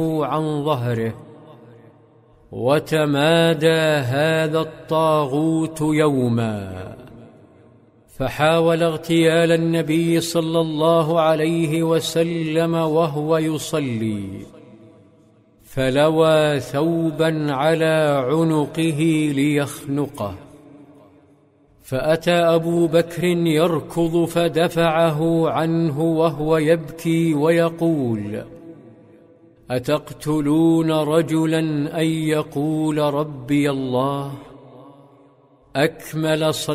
عن ظهره. وتمادى هذا الطاغوت يوما فحاول اغتيال النبي صلى الله عليه وسلم وهو يصلي، فلوى ثوبا على عنقه ليخنقه، فأتى أبو بكر يركض فدفعه عنه وهو يبكي ويقول: أتقتلون رجلا أن يقول ربي الله؟ أكمل